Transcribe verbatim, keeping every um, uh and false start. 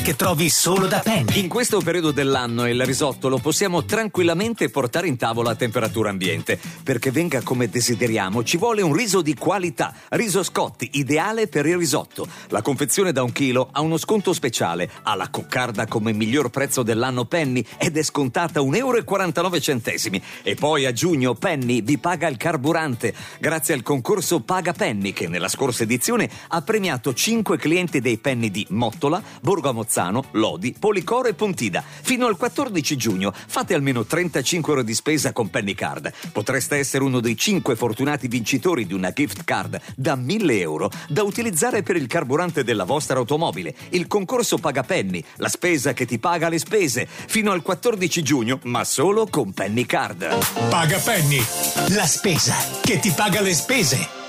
che trovi solo da Penny. In questo periodo dell'anno il risotto lo possiamo tranquillamente portare in tavola a temperatura ambiente. Perché venga come desideriamo ci vuole un riso di qualità. Riso Scotti, ideale per il risotto. La confezione da un chilo ha uno sconto speciale. Ha la coccarda come miglior prezzo dell'anno Penny ed è scontata un euro e quarantanove centesimi. E poi a giugno Penny vi paga il carburante grazie al concorso Paga Penny, che nella scorsa edizione ha premiato cinque clienti dei Penny di Mottola, Borgo a Mozzano, Lodi, Policoro e Pontida. Fino al quattordici giugno fate almeno trentacinque euro di spesa con Penny Card. Potreste essere uno dei cinque fortunati vincitori di una gift card da mille euro da utilizzare per il carburante della vostra automobile. Il concorso Paga Penny, la spesa che ti paga le spese. Fino al quattordici giugno, ma solo con Penny Card. Paga Penny, la spesa che ti paga le spese.